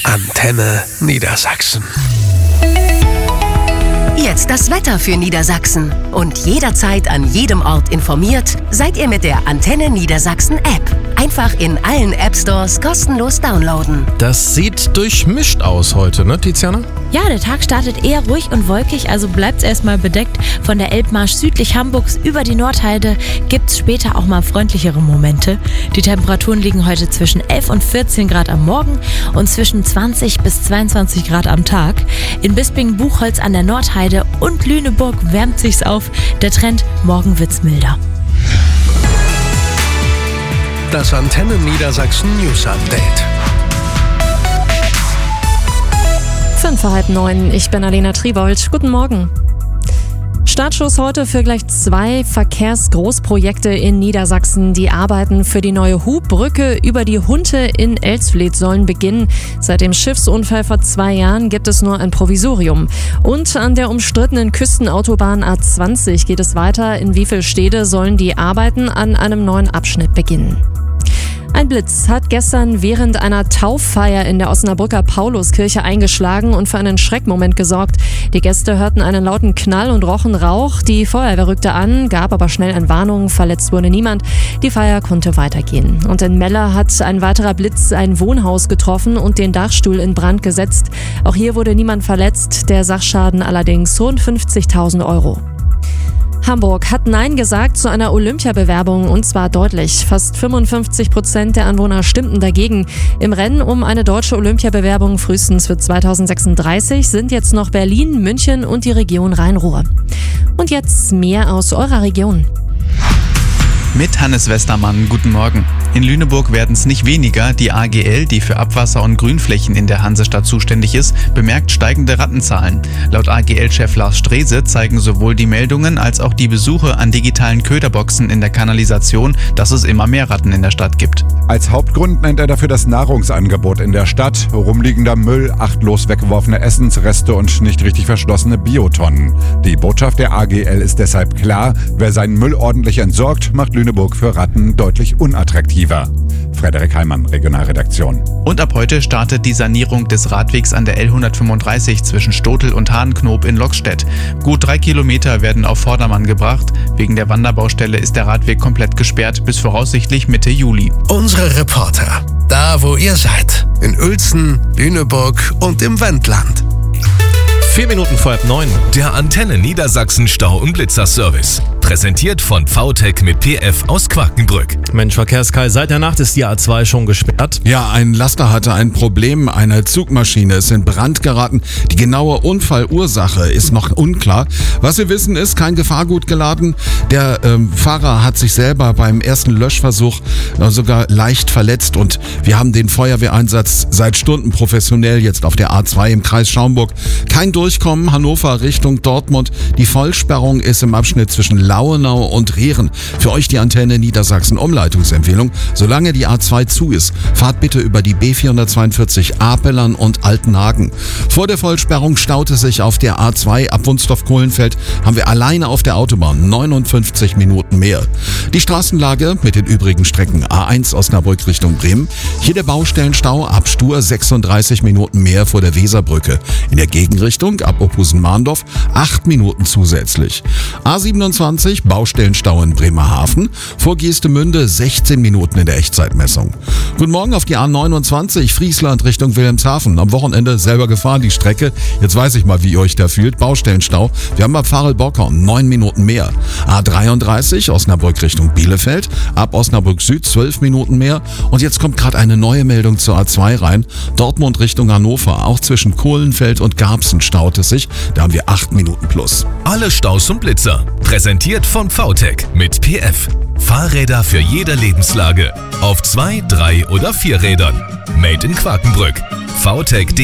Antenne Niedersachsen. Jetzt das Wetter für Niedersachsen. Und jederzeit an jedem Ort informiert seid ihr mit der Antenne Niedersachsen App. Einfach in allen App-Stores kostenlos downloaden. Das sieht durchmischt aus heute, ne, Tiziana? Ja, der Tag startet eher ruhig und wolkig, also bleibt's erstmal bedeckt. Von der Elbmarsch südlich Hamburgs über die Nordheide gibt's später auch mal freundlichere Momente. Die Temperaturen liegen heute zwischen 11 und 14 Grad am Morgen und zwischen 20 bis 22 Grad am Tag. In Bisping-Buchholz an der Nordheide und Lüneburg wärmt sich's auf. Der Trend, morgen wird's milder. Das Antenne Niedersachsen News Update. 8:05, ich bin Alena Triebold. Guten Morgen. Startschuss heute für gleich 2 Verkehrsgroßprojekte in Niedersachsen. Die Arbeiten für die neue Hubbrücke über die Hunte in Elsfleth sollen beginnen. Seit dem Schiffsunfall vor 2 Jahren gibt es nur ein Provisorium. Und an der umstrittenen Küstenautobahn A20 geht es weiter. In Wiefelstede sollen die Arbeiten an einem neuen Abschnitt beginnen. Ein Blitz hat gestern während einer Tauffeier in der Osnabrücker Pauluskirche eingeschlagen und für einen Schreckmoment gesorgt. Die Gäste hörten einen lauten Knall und rochen Rauch. Die Feuerwehr rückte an, gab aber schnell Entwarnung. Verletzt wurde niemand. Die Feier konnte weitergehen. Und in Melle hat ein weiterer Blitz ein Wohnhaus getroffen und den Dachstuhl in Brand gesetzt. Auch hier wurde niemand verletzt. Der Sachschaden allerdings rund 50.000 Euro. Hamburg hat Nein gesagt zu einer Olympiabewerbung und zwar deutlich. Fast 55% der Anwohner stimmten dagegen. Im Rennen um eine deutsche Olympiabewerbung frühestens für 2036 sind jetzt noch Berlin, München und die Region Rhein-Ruhr. Und jetzt mehr aus eurer Region. Mit Hannes Westermann, guten Morgen. In Lüneburg werden es nicht weniger. Die AGL, die für Abwasser und Grünflächen in der Hansestadt zuständig ist, bemerkt steigende Rattenzahlen. Laut AGL-Chef Lars Strese zeigen sowohl die Meldungen als auch die Besuche an digitalen Köderboxen in der Kanalisation, dass es immer mehr Ratten in der Stadt gibt. Als Hauptgrund nennt er dafür das Nahrungsangebot in der Stadt. Rumliegender Müll, achtlos weggeworfene Essensreste und nicht richtig verschlossene Biotonnen. Die Botschaft der AGL ist deshalb klar: Wer seinen Müll ordentlich entsorgt, macht Lüneburg für Ratten deutlich unattraktiver. Frederik Heimann, Regionalredaktion. Und ab heute startet die Sanierung des Radwegs an der L135 zwischen Stotel und Hahnknob in Lockstedt. Gut 3 Kilometer werden auf Vordermann gebracht. Wegen der Wanderbaustelle ist der Radweg komplett gesperrt bis voraussichtlich Mitte Juli. Unsere Reporter, da wo ihr seid, in Uelzen, Lüneburg und im Wendland. 4 Minuten vor 8:09. Der Antenne Niedersachsen Stau- und Blitzerservice. Präsentiert von VTech mit PF aus Quakenbrück. Mensch, Verkehrskai, seit der Nacht ist die A2 schon gesperrt. Ja, ein Laster hatte ein Problem. Eine Zugmaschine ist in Brand geraten. Die genaue Unfallursache ist noch unklar. Was wir wissen ist, kein Gefahrgut geladen. Der Fahrer hat sich selber beim ersten Löschversuch sogar leicht verletzt. Und wir haben den Feuerwehreinsatz seit Stunden professionell jetzt auf der A2 im Kreis Schaumburg. Kein Durchkommen, Hannover Richtung Dortmund. Die Vollsperrung ist im Abschnitt zwischen Lauenau und Rehren. Für euch die Antenne Niedersachsen Umleitungsempfehlung: Solange die A2 zu ist, fahrt bitte über die B442 Apelern und Altenhagen. Vor der Vollsperrung staut es sich auf der A2 ab Wunstorf-Kohlenfeld. Haben wir alleine auf der Autobahn 59 Minuten mehr. Die Straßenlage mit den übrigen Strecken: A1 Osnabrück Richtung Bremen. Hier der Baustellenstau ab Stur 36 Minuten mehr vor der Weserbrücke. In der Gegenrichtung ab Ophusen-Mahndorf 8 Minuten zusätzlich. A27 Baustellenstau in Bremerhaven. Vor Geestemünde 16 Minuten in der Echtzeitmessung. Guten Morgen auf die A29 Friesland Richtung Wilhelmshaven. Am Wochenende selber gefahren die Strecke. Jetzt weiß ich mal, wie ihr euch da fühlt. Baustellenstau. Wir haben ab Pfarrel-Borkum 9 Minuten mehr. A33 Osnabrück Richtung Bielefeld. Ab Osnabrück Süd 12 Minuten mehr. Und jetzt kommt gerade eine neue Meldung zur A2 rein. Dortmund Richtung Hannover. Auch zwischen Kohlenfeld und Garbsen staut es sich. Da haben wir 8 Minuten plus. Alle Staus und Blitzer. Präsentiert von VTech mit PF. Fahrräder für jede Lebenslage. Auf 2, 3 oder 4 Rädern. Made in Quakenbrück. VTech.de